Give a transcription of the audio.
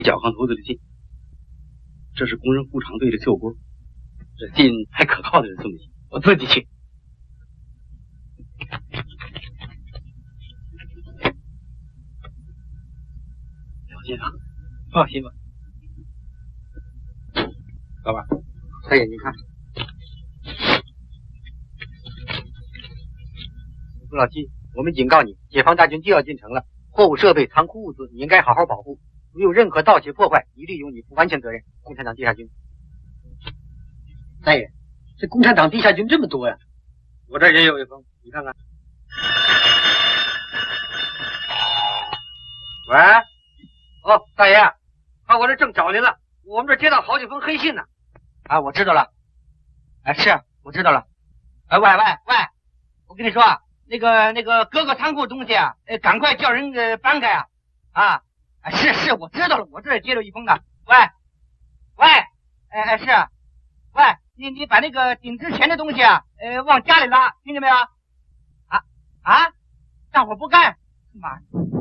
小炕头子的信，这是工人护厂队的旧锅，这信还可靠的人送的信，我自己去。小心啊，放心吧。老板，戴眼镜看。朱老七，我们警告你，解放大军就要进城了，货物设备、仓库物资，你应该好好保护。如有任何盗窃破坏，一律由你负完全责任。共产党地下军。大爷，这共产党地下军这么多呀！我这儿也有一封，你看看。喂，哦，大爷，啊，我这正找您了，我们这接到好几封黑信呢。啊，我知道了。哎，是，我知道了。哎，喂，我跟你说啊，那个各个仓库东西啊，赶快叫人给搬开啊！啊。是，我知道了，我这也接了一封的。喂，是，喂，你把那个顶值钱的东西啊，往家里拉，听见没有？啊，大伙不干，妈。